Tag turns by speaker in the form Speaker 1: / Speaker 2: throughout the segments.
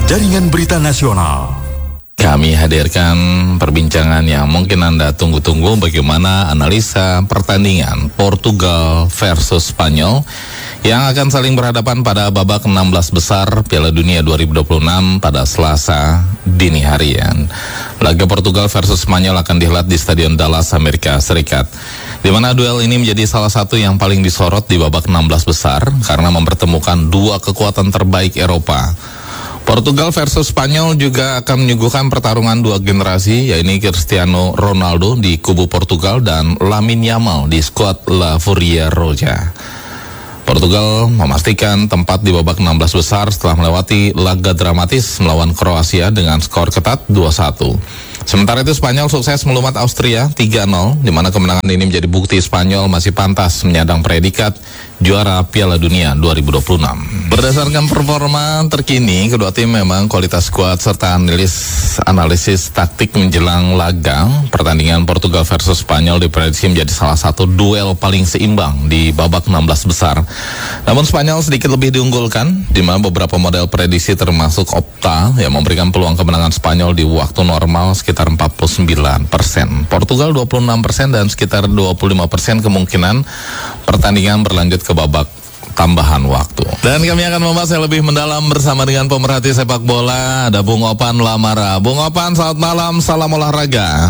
Speaker 1: Jaringan Berita Nasional.
Speaker 2: Kami hadirkan perbincangan yang mungkin Anda tunggu-tunggu, bagaimana analisa pertandingan Portugal versus Spanyol yang akan saling berhadapan pada babak 16 besar Piala Dunia 2026 pada Selasa dini hari. Laga Portugal versus Spanyol akan dihelat di Stadion Dallas, Amerika Serikat, di mana duel ini menjadi salah satu yang paling disorot di babak 16 besar karena mempertemukan dua kekuatan terbaik Eropa. Portugal versus Spanyol juga akan menyuguhkan pertarungan dua generasi, yaitu Cristiano Ronaldo di kubu Portugal dan Lamine Yamal di skuad La Furia Roja. Portugal memastikan tempat di babak 16 besar setelah melewati laga dramatis melawan Kroasia dengan skor ketat 2-1. Sementara itu Spanyol sukses melumat Austria 3-0, di mana kemenangan ini menjadi bukti Spanyol masih pantas menyandang predikat juara Piala Dunia 2026. Berdasarkan performa terkini, kedua tim memang kualitas skuad serta analisis taktik menjelang laga pertandingan Portugal versus Spanyol diprediksi menjadi salah satu duel paling seimbang di babak 16 besar. Namun Spanyol sedikit lebih diunggulkan, di mana beberapa model prediksi termasuk Opta yang memberikan peluang kemenangan Spanyol di waktu normal sekitar 49%, Portugal 26% dan sekitar 25% kemungkinan pertandingan berlanjut ke babak tambahan waktu. Dan kami akan membahas yang lebih mendalam bersama dengan pemerhati sepak bola, ada Bung Opan Lamara. Bung Opan, selamat malam, salam olahraga.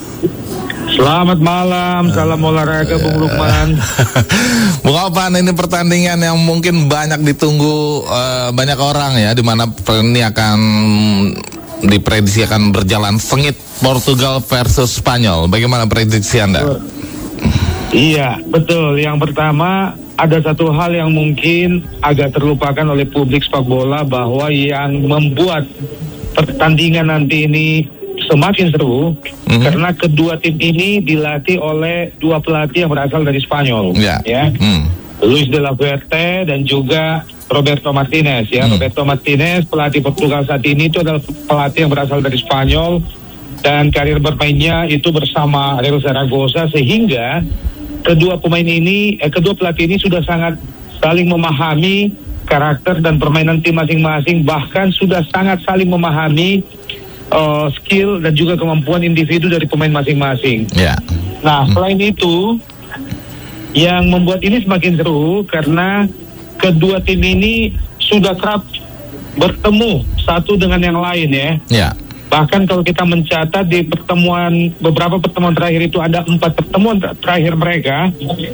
Speaker 3: Selamat malam, salam olahraga Bung Lukman.
Speaker 2: Bung Opan, ini pertandingan yang mungkin banyak ditunggu banyak orang ya, di mana ini akan diprediksi akan berjalan sengit, Portugal versus Spanyol. Bagaimana prediksi Anda?
Speaker 3: Iya, betul. Yang pertama, ada satu hal yang mungkin agak terlupakan oleh publik sepak bola, bahwa yang membuat pertandingan nanti ini semakin seru karena kedua tim ini dilatih oleh dua pelatih yang berasal dari Spanyol, Luis de la Fuente dan juga Roberto Martinez, Roberto Martinez, pelatih Portugal saat ini, itu adalah pelatih yang berasal dari Spanyol dan karir bermainnya itu bersama Real Zaragoza, sehingga kedua pelatih ini sudah sangat saling memahami karakter dan permainan tim masing-masing, bahkan sudah sangat saling memahami skill dan juga kemampuan individu dari pemain masing-masing. Nah, selain itu, yang membuat ini semakin seru karena kedua tim ini sudah kerap bertemu satu dengan yang lain ya. Bahkan kalau kita mencatat di beberapa pertemuan terakhir itu ada 4 pertemuan terakhir mereka,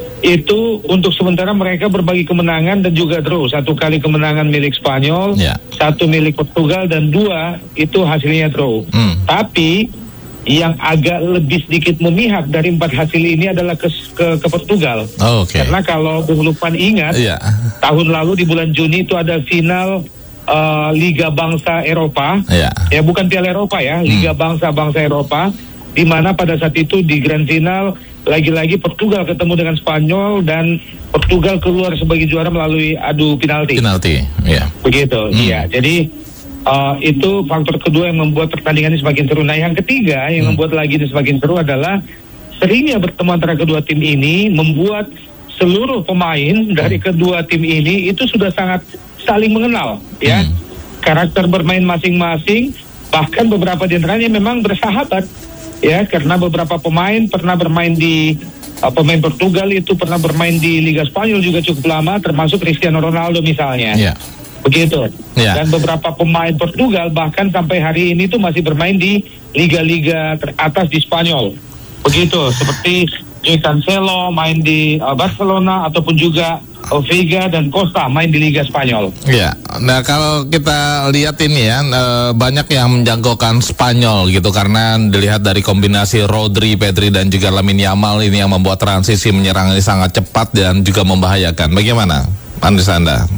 Speaker 3: itu untuk sementara mereka berbagi kemenangan dan juga draw. 1 kali kemenangan milik Spanyol, 1 milik Portugal, dan 2 itu hasilnya draw. Tapi yang agak lebih sedikit memihak dari 4 hasil ini adalah ke Portugal. Karena kalau Bung Lukman ingat, tahun lalu di bulan Juni itu ada final Liga Bangsa Eropa, ya bukan Piala Eropa ya, Liga Bangsa-Bangsa Eropa, di mana pada saat itu di grand final lagi-lagi Portugal ketemu dengan Spanyol dan Portugal keluar sebagai juara melalui adu penalti. Begitu, jadi itu faktor kedua yang membuat pertandingan ini semakin seru. Nah, yang ketiga yang membuat lagi ini semakin seru adalah seringnya bertemu antara kedua tim ini membuat seluruh pemain dari kedua tim ini itu sudah sangat saling mengenal ya, karakter bermain masing-masing, bahkan beberapa di antaranya memang bersahabat ya, karena beberapa pemain pernah bermain di pemain Portugal itu pernah bermain di Liga Spanyol juga cukup lama, termasuk Cristiano Ronaldo misalnya. Begitu. Dan beberapa pemain Portugal bahkan sampai hari ini tuh masih bermain di liga-liga teratas di Spanyol. Begitu, seperti Joao Cancelo main di Barcelona, ataupun juga Vega dan Costa main di Liga Spanyol.
Speaker 2: Nah kalau kita lihat ini ya, banyak yang menjangkaukan Spanyol gitu, karena dilihat dari kombinasi Rodri, Pedri dan juga Lamine Yamal ini yang membuat transisi menyerang ini sangat cepat dan juga membahayakan. Bagaimana analisa Anda?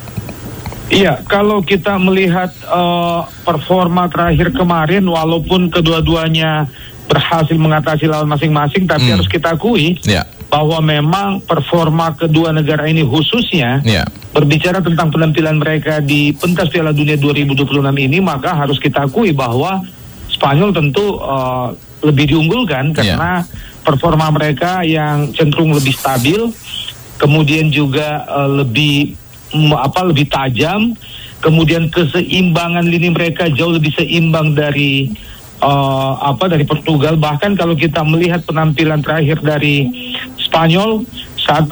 Speaker 3: Iya, kalau kita melihat performa terakhir kemarin, walaupun kedua-duanya berhasil mengatasi lawan masing-masing, tapi harus kita akui bahwa memang performa kedua negara ini khususnya berbicara tentang penampilan mereka di pentas Piala Dunia 2026 ini, maka harus kita akui bahwa Spanyol tentu lebih diunggulkan karena performa mereka yang cenderung lebih stabil, kemudian juga lebih tajam, kemudian keseimbangan lini mereka jauh lebih seimbang dari dari Portugal. Bahkan kalau kita melihat penampilan terakhir dari Spanyol saat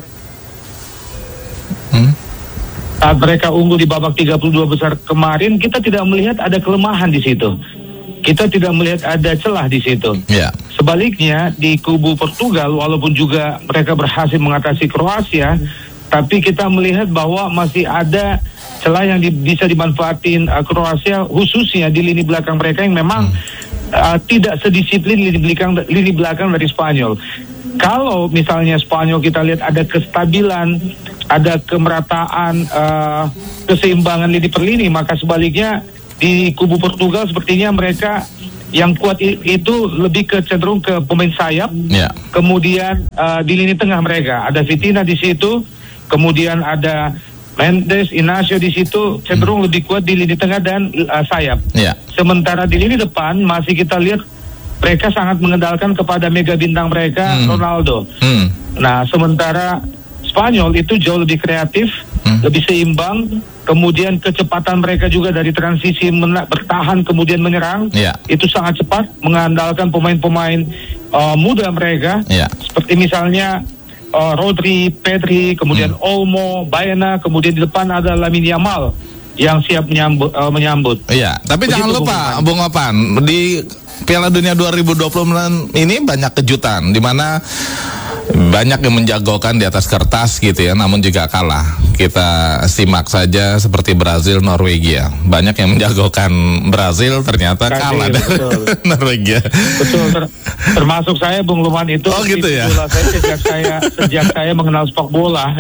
Speaker 3: mereka unggul di babak 32 besar kemarin, kita tidak melihat ada kelemahan di situ. Kita tidak melihat ada celah di situ.
Speaker 2: Yeah.
Speaker 3: Sebaliknya di kubu Portugal, walaupun juga mereka berhasil mengatasi Kroasia, tapi kita melihat bahwa masih ada celah yang bisa dimanfaatin Kroasia, khususnya di lini belakang mereka yang memang tidak sedisiplin lini belakang dari Spanyol. Kalau misalnya Spanyol kita lihat ada kestabilan, ada kemerataan, keseimbangan lini per lini, maka sebaliknya di kubu Portugal sepertinya mereka yang kuat itu lebih cenderung ke pemain sayap.
Speaker 2: Yeah.
Speaker 3: Kemudian di lini tengah mereka ada Vitina di situ, kemudian ada Mendes, Inacio di situ cenderung lebih kuat di lini tengah dan sayap.
Speaker 2: Yeah.
Speaker 3: Sementara di lini depan masih kita lihat mereka sangat mengandalkan kepada mega bintang mereka, Ronaldo. Nah, sementara Spanyol itu jauh lebih kreatif, lebih seimbang, kemudian kecepatan mereka juga dari transisi bertahan kemudian menyerang, itu sangat cepat, mengandalkan pemain-pemain muda mereka, seperti misalnya Rodri, Pedri, kemudian Olmo, Baena, kemudian di depan ada Lamine Yamal yang siap menyambut.
Speaker 2: Iya, tapi
Speaker 3: begitu,
Speaker 2: jangan lupa, Bung Opan, di Piala Dunia 2020 ini banyak kejutan, di mana banyak yang menjagokan di atas kertas gitu ya, namun juga kalah. Kita simak saja seperti Brazil, Norwegia. Banyak yang menjagokan Brazil, ternyata kalah dari Norwegia. Betul,
Speaker 3: termasuk saya, Bung Luman itu.
Speaker 2: Oh gitu ya.
Speaker 3: Sejak saya mengenal sepak bola.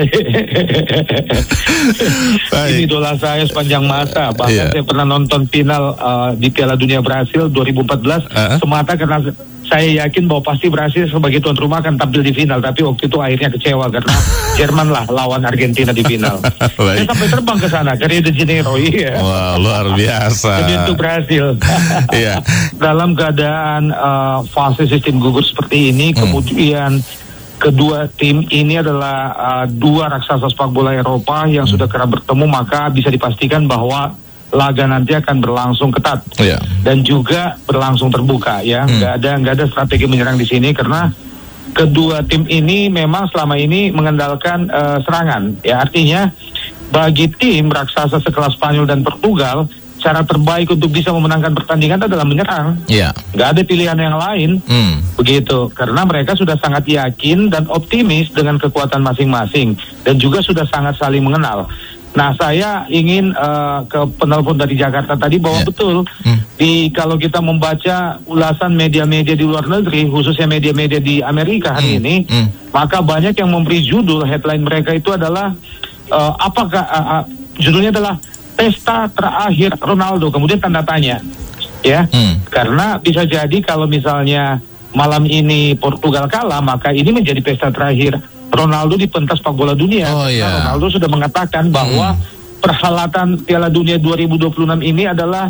Speaker 3: Ini idola saya sepanjang masa. Bahkan saya pernah nonton final di Piala Dunia Brasil 2014 semata karena saya yakin bahwa pasti Brasil sebagai tuan rumah akan tampil di final, tapi waktu itu akhirnya kecewa karena Jerman lah lawan Argentina di final. Saya sampai terbang ke sana, ke Rio de Janeiro. Iya.
Speaker 2: Wah, luar biasa.
Speaker 3: Demi untuk Brasil.
Speaker 2: Iya.
Speaker 3: Dalam keadaan fase sistem gugur seperti ini, kemudian kedua tim ini adalah dua raksasa sepak bola Eropa yang sudah kerap bertemu, maka bisa dipastikan bahwa laga nanti akan berlangsung ketat dan juga berlangsung terbuka ya. Nggak ada strategi menyerang di sini karena kedua tim ini memang selama ini mengandalkan serangan ya. Artinya bagi tim raksasa sekelas Spanyol dan Portugal, cara terbaik untuk bisa memenangkan pertandingan adalah menyerang. Nggak ada pilihan yang lain. Begitu, karena mereka sudah sangat yakin dan optimis dengan kekuatan masing-masing dan juga sudah sangat saling mengenal. Nah, saya ingin ke penelpon dari Jakarta tadi bahwa betul kalau kita membaca ulasan media-media di luar negeri, khususnya media-media di Amerika hari ini, maka banyak yang memberi judul headline mereka itu adalah judulnya adalah pesta terakhir Ronaldo, kemudian tanda tanya, ya, karena bisa jadi kalau misalnya malam ini Portugal kalah, maka ini menjadi pesta terakhir Ronaldo di pentas sepak bola dunia. Ronaldo sudah mengatakan bahwa perhelatan Piala Dunia 2026 ini adalah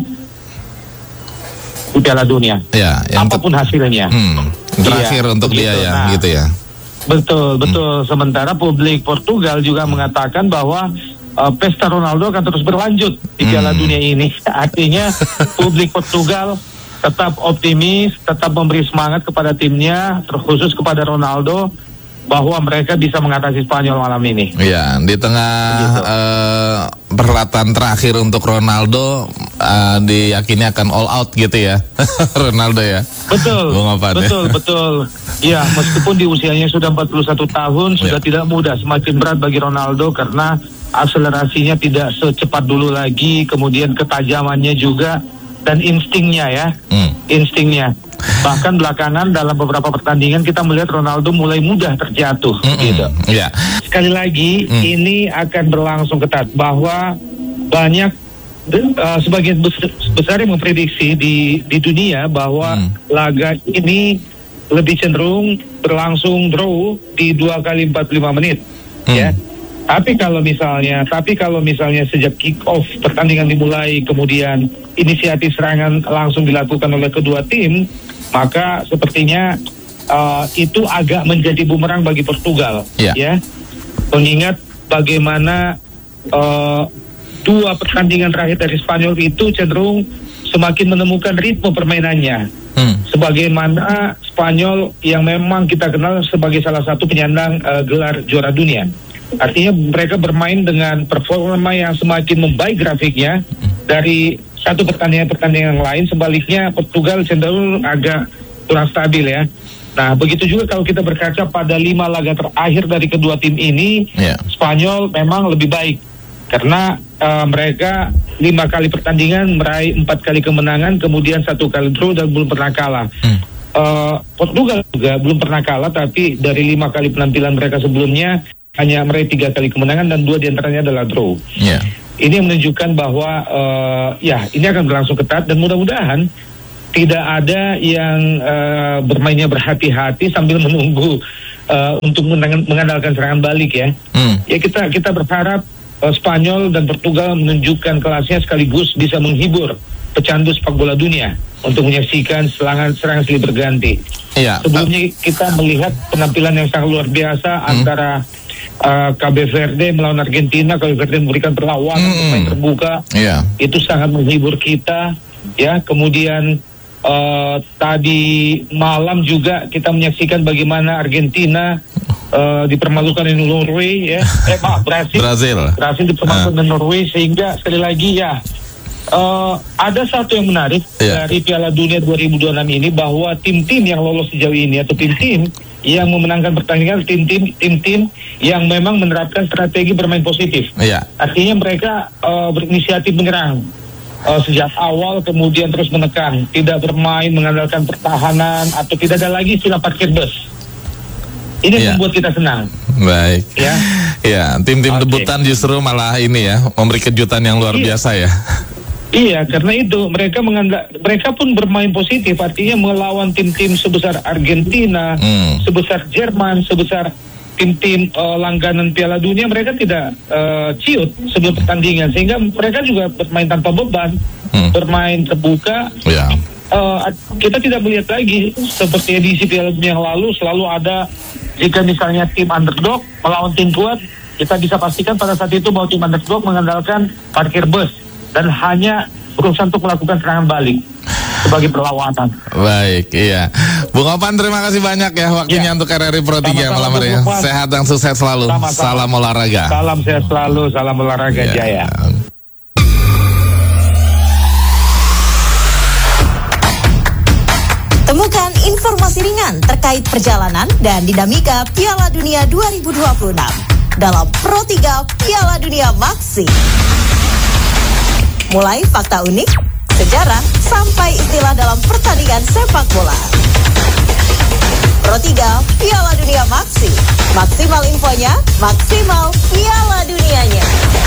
Speaker 3: Piala Dunia. Apapun hasilnya.
Speaker 2: Terakhir untuk dia ya, gitu ya.
Speaker 3: Betul. Sementara publik Portugal juga mengatakan bahwa pesta Ronaldo akan terus berlanjut di Piala Dunia ini. Artinya publik Portugal tetap optimis, tetap memberi semangat kepada timnya, terkhusus kepada Ronaldo, bahwa mereka bisa mengatasi Spanyol malam ini.
Speaker 2: Iya, di tengah perhelatan terakhir untuk Ronaldo, diyakini akan all out gitu ya, Ronaldo ya. Betul. Ya, meskipun di usianya sudah 41 tahun, sudah tidak mudah, semakin berat bagi Ronaldo karena akselerasinya tidak secepat dulu lagi, kemudian ketajamannya juga dan instingnya ya, instingnya. Bahkan belakangan dalam beberapa pertandingan kita melihat Ronaldo mulai mudah terjatuh gitu. Sekali lagi ini akan berlangsung ketat, bahwa banyak sebagian besar yang memprediksi di dunia bahwa laga ini lebih cenderung berlangsung draw di 2 kali 45 menit ya. Tapi kalau misalnya sejak kick off pertandingan dimulai, kemudian inisiatif serangan langsung dilakukan oleh kedua tim, maka sepertinya itu agak menjadi bumerang bagi Portugal, ya. Mengingat bagaimana
Speaker 3: dua pertandingan terakhir dari Spanyol itu cenderung semakin menemukan ritme permainannya. Sebagaimana Spanyol yang memang kita kenal sebagai salah satu penyandang gelar juara dunia. Artinya mereka bermain dengan performa yang semakin membaik grafiknya dari satu pertandingan yang lain. Sebaliknya Portugal cenderung agak kurang stabil ya. Nah begitu juga kalau kita berkaca pada 5 laga terakhir dari kedua tim ini, Spanyol memang lebih baik karena mereka 5 kali pertandingan meraih 4 kali kemenangan, kemudian 1 kali draw dan belum pernah kalah. Portugal juga belum pernah kalah, tapi dari 5 kali penampilan mereka sebelumnya hanya meraih 3 kali kemenangan dan 2 diantaranya adalah draw. Ini menunjukkan bahwa ini akan berlangsung ketat dan mudah-mudahan tidak ada yang bermainnya berhati-hati sambil menunggu untuk mengandalkan serangan balik ya. Ya kita berharap Spanyol dan Portugal menunjukkan kelasnya sekaligus bisa menghibur pecandu sepak bola dunia untuk menyaksikan serangan silih berganti. Sebelumnya kita melihat penampilan yang sangat luar biasa antara KB Verde melawan Argentina. KB Verde memberikan perlawanan pemain terbuka. Itu sangat menghibur kita ya. Kemudian tadi malam juga kita menyaksikan bagaimana Argentina dipermalukan di Norway ya. Brasil dipermalukan di Norway, sehingga sekali lagi ya ada satu yang menarik dari Piala Dunia 2026 ini, bahwa tim-tim yang lolos sejauh ini atau tim-tim yang memenangkan pertandingan tim-tim yang memang menerapkan strategi bermain positif. Artinya mereka berinisiatif menyerang sejak awal, kemudian terus menekan, tidak bermain mengandalkan pertahanan atau tidak ada lagi istilah parkir bus. Ini membuat kita senang.
Speaker 2: Baik. Tim-tim debutan justru malah ini ya memberi kejutan yang luar biasa ya.
Speaker 3: Iya, karena itu mereka pun bermain positif, artinya melawan tim-tim sebesar Argentina, sebesar Jerman, sebesar tim-tim langganan Piala Dunia, mereka tidak ciut sebelum pertandingan, sehingga mereka juga bermain tanpa beban, bermain terbuka. Kita tidak melihat lagi seperti edisi Piala Dunia yang lalu, selalu ada jika misalnya tim underdog melawan tim kuat, kita bisa pastikan pada saat itu bahwa tim underdog mengandalkan parkir bus dan hanya berusaha untuk melakukan serangan balik sebagai perlawanan.
Speaker 2: Baik, Bung Opan, terima kasih banyak ya waktunya untuk RRI Pro 3 malam hari. Sehat dan sukses selalu. Salam olahraga.
Speaker 3: Salam sehat selalu, salam olahraga jaya.
Speaker 4: Temukan informasi ringan terkait perjalanan dan dinamika Piala Dunia 2026 dalam Pro 3 Piala Dunia Maxi. Mulai fakta unik, sejarah, sampai istilah dalam pertandingan sepak bola. Pro 3 Piala Dunia Maxi. Maksimal infonya, maksimal Piala Dunianya.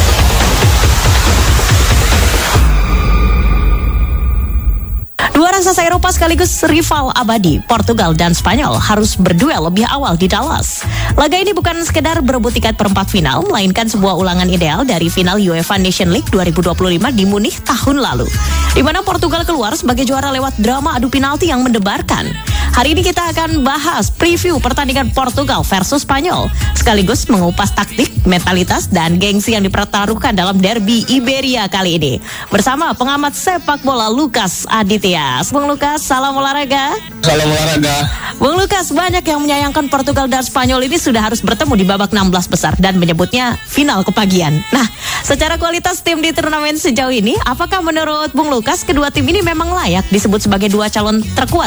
Speaker 4: Dua raksasa Eropa sekaligus rival abadi, Portugal dan Spanyol, harus berduel lebih awal di Dallas. Laga ini bukan sekedar berebut tiket perempat final, melainkan sebuah ulangan ideal dari final UEFA Nation League 2025 di Munich tahun lalu, di mana Portugal keluar sebagai juara lewat drama adu penalti yang mendebarkan. Hari ini kita akan bahas preview pertandingan Portugal versus Spanyol, sekaligus mengupas taktik, mentalitas, dan gengsi yang dipertaruhkan dalam derby Iberia kali ini. Bersama pengamat sepak bola Lukas Aditya. Bung Lukas, salam olahraga.
Speaker 5: Salam olahraga.
Speaker 4: Bung Lukas, banyak yang menyayangkan Portugal dan Spanyol ini sudah harus bertemu di babak 16 besar dan menyebutnya final kepagian. Nah, secara kualitas tim di turnamen sejauh ini, apakah menurut Bung Lukas kedua tim ini memang layak disebut sebagai dua calon terkuat